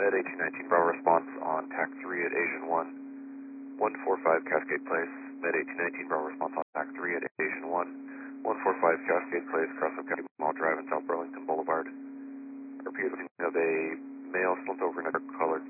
Med 1819 Bravo response on TAC 3 at Asian 1, 145 Cascade Place. Med 1819 Bravo response on TAC 3 at Asian 1, 145 Cascade Place, Crossville County Mall Drive and South Burlington Boulevard. Repeat, of a male slumped over in a colored